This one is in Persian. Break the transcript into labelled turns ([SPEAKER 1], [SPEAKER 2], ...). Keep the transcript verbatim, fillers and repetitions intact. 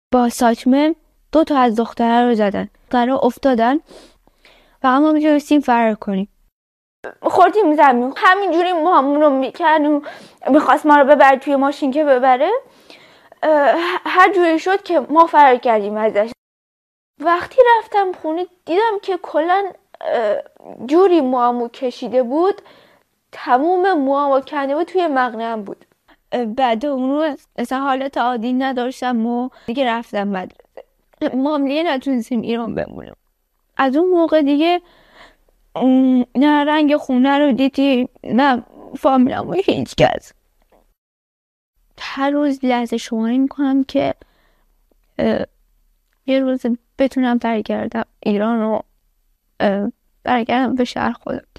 [SPEAKER 1] با ساچمه دو تا از دختره رو زدن، دختره افتادن و ما میتونستیم فرار کنیم. خوردیم زمین، همینجوری ما همون رو میکرد و میخواست ما رو ببره توی ماشین که ببره. هر جوری شد که ما فرار کردیم ازش. وقتی رفتم خونه دیدم که کلا جوری موامو کشیده بود، تموم موامو کنده بود، توی مغنم بود. بعد اون روز اصلا حالت عادی نداشتم و دیگه رفتم مدرسه. ما هم دیگه نتونستیم ایران بمونیم. از اون موقع دیگه نه رنگ خونه رو دیدی، نه فامیلمو، هیچ کس. هر روز لحظه شماری میکنم که یه روز بتونم برگردم ایران و برگردم به شهر خودم.